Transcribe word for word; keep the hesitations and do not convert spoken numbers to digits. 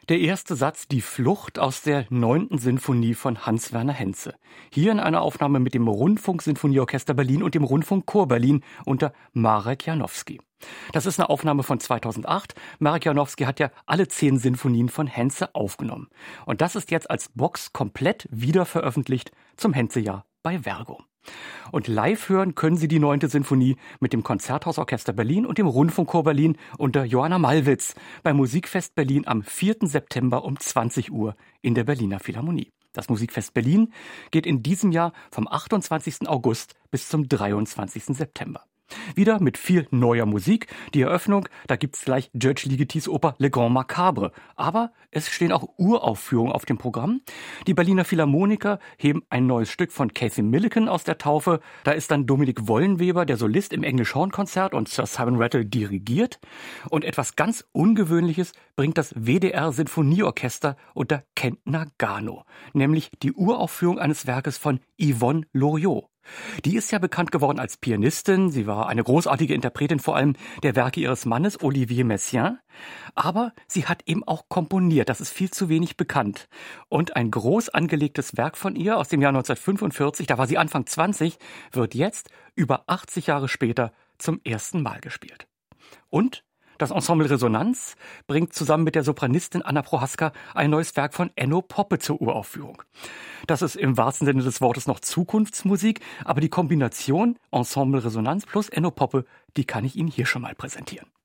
Der erste Satz, die Flucht aus der neunten Sinfonie von Hans-Werner Henze. Hier in einer Aufnahme mit dem Rundfunk-Sinfonieorchester Berlin und dem Rundfunkchor Berlin unter Marek Janowski. Das ist eine Aufnahme von zweitausendacht. Marek Janowski hat ja alle zehn Sinfonien von Henze aufgenommen. Und das ist jetzt als Box komplett wiederveröffentlicht zum Henze-Jahr bei Vergo. Und live hören können Sie die neunte Sinfonie mit dem Konzerthausorchester Berlin und dem Rundfunkchor Berlin unter Johanna Mallwitz beim Musikfest Berlin am vierten September um zwanzig Uhr in der Berliner Philharmonie. Das Musikfest Berlin geht in diesem Jahr vom achtundzwanzigsten August bis zum dreiundzwanzigsten September. Wieder mit viel neuer Musik. Die Eröffnung, da gibt's gleich György Ligetis Oper Le Grand Macabre. Aber es stehen auch Uraufführungen auf dem Programm. Die Berliner Philharmoniker heben ein neues Stück von Cathy Millican aus der Taufe. Da ist dann Dominik Wollenweber, der Solist im English-Horn-Konzert, und Sir Simon Rattle dirigiert. Und etwas ganz Ungewöhnliches bringt das W D R-Sinfonieorchester unter Kent Nagano. Nämlich die Uraufführung eines Werkes von Yvonne Loriot. Die ist ja bekannt geworden als Pianistin. Sie war eine großartige Interpretin vor allem der Werke ihres Mannes Olivier Messiaen. Aber sie hat eben auch komponiert. Das ist viel zu wenig bekannt. Und ein groß angelegtes Werk von ihr aus dem Jahr neunzehnhundertfünfundvierzig, da war sie Anfang zwanzig, wird jetzt über achtzig Jahre später zum ersten Mal gespielt. Und das Ensemble Resonanz bringt zusammen mit der Sopranistin Anna Prohaska ein neues Werk von Enno Poppe zur Uraufführung. Das ist im wahrsten Sinne des Wortes noch Zukunftsmusik, aber die Kombination Ensemble Resonanz plus Enno Poppe, die kann ich Ihnen hier schon mal präsentieren.